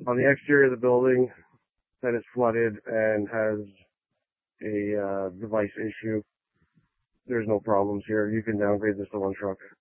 On the exterior of the building that is flooded and has a device issue, there's no problems here. You can downgrade this to one truck.